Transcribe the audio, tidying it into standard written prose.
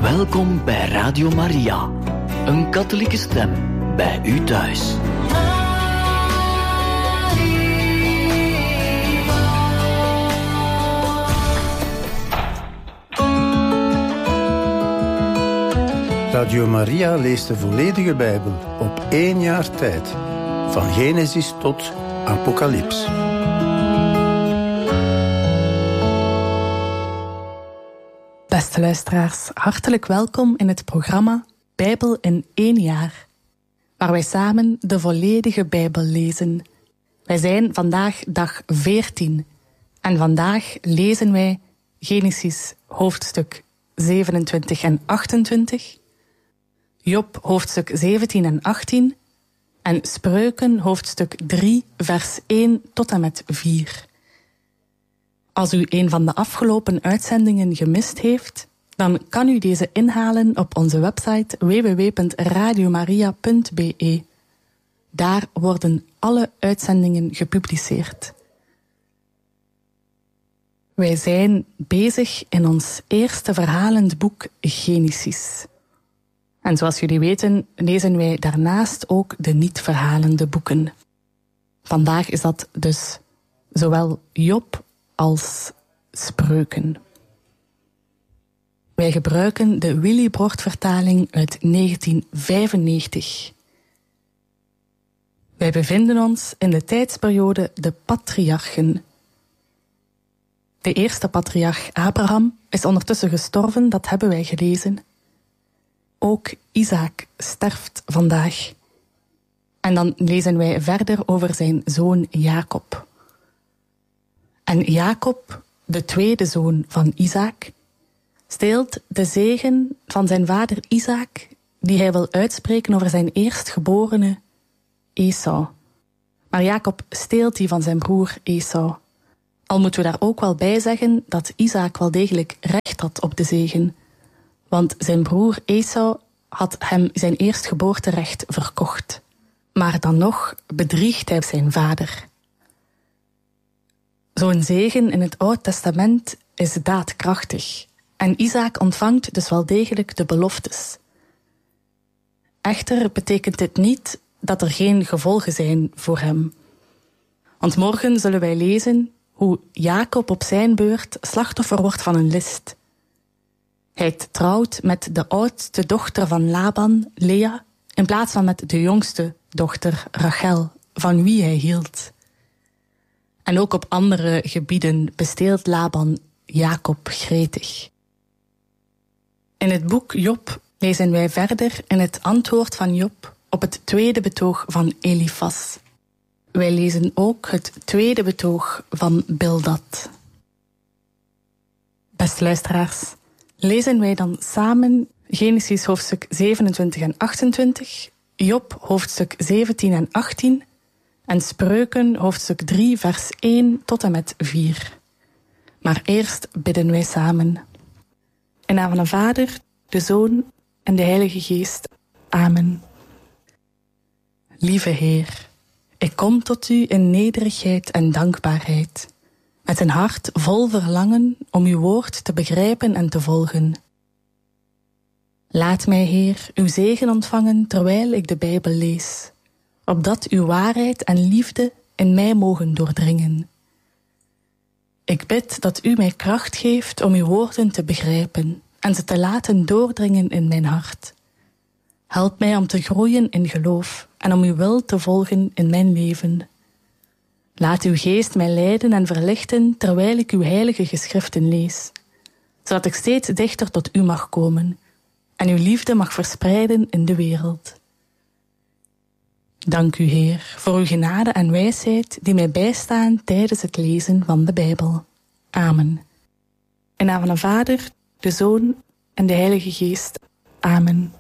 Welkom bij Radio Maria, een katholieke stem bij u thuis. Radio Maria leest de volledige Bijbel op 1 jaar tijd, van Genesis tot Apocalyps. Beste luisteraars, hartelijk welkom in het programma Bijbel in 1 jaar, waar wij samen de volledige Bijbel lezen. Wij zijn vandaag dag 14 en vandaag lezen wij Genesis hoofdstuk 27 en 28, Job hoofdstuk 17 en 18 en Spreuken hoofdstuk 3 vers 1 tot en met 4. Als u een van de afgelopen uitzendingen gemist heeft, dan kan u deze inhalen op onze website www.radiomaria.be. Daar worden alle uitzendingen gepubliceerd. Wij zijn bezig in ons eerste verhalend boek Genesis. En zoals jullie weten, lezen wij daarnaast ook de niet-verhalende boeken. Vandaag is dat dus zowel Job als Spreuken. Wij gebruiken de Willibrord-vertaling uit 1995. Wij bevinden ons in de tijdsperiode de patriarchen. De eerste patriarch Abraham is ondertussen gestorven, dat hebben wij gelezen. Ook Isaac sterft vandaag. En dan lezen wij verder over zijn zoon Jacob. En Jacob, de tweede zoon van Isaac, steelt de zegen van zijn vader Isaac, die hij wil uitspreken over zijn eerstgeborene Esau. Maar Jacob steelt die van zijn broer Esau. Al moeten we daar ook wel bij zeggen dat Isaac wel degelijk recht had op de zegen. Want zijn broer Esau had hem zijn eerstgeboorterecht verkocht. Maar dan nog bedriegt hij zijn vader. Zo'n zegen in het Oude Testament is daadkrachtig. En Isaac ontvangt dus wel degelijk de beloftes. Echter betekent dit niet dat er geen gevolgen zijn voor hem. Want morgen zullen wij lezen hoe Jacob op zijn beurt slachtoffer wordt van een list. Hij trouwt met de oudste dochter van Laban, Lea, in plaats van met de jongste dochter Rachel, van wie hij hield. En ook op andere gebieden besteelt Laban Jacob gretig. In het boek Job lezen wij verder in het antwoord van Job op het tweede betoog van Elifas. Wij lezen ook het tweede betoog van Bildad. Beste luisteraars, lezen wij dan samen Genesis hoofdstuk 27 en 28, Job hoofdstuk 17 en 18 en Spreuken hoofdstuk 3 vers 1 tot en met 4. Maar eerst bidden wij samen. In naam van de Vader, de Zoon en de Heilige Geest. Amen. Lieve Heer, ik kom tot u in nederigheid en dankbaarheid, met een hart vol verlangen om uw woord te begrijpen en te volgen. Laat mij, Heer, uw zegen ontvangen terwijl ik de Bijbel lees, opdat uw waarheid en liefde in mij mogen doordringen. Ik bid dat u mij kracht geeft om uw woorden te begrijpen en ze te laten doordringen in mijn hart. Help mij om te groeien in geloof en om uw wil te volgen in mijn leven. Laat uw geest mij leiden en verlichten terwijl ik uw heilige geschriften lees, zodat ik steeds dichter tot u mag komen en uw liefde mag verspreiden in de wereld. Dank u, Heer, voor uw genade en wijsheid die mij bijstaan tijdens het lezen van de Bijbel. Amen. In naam van de Vader, de Zoon en de Heilige Geest. Amen.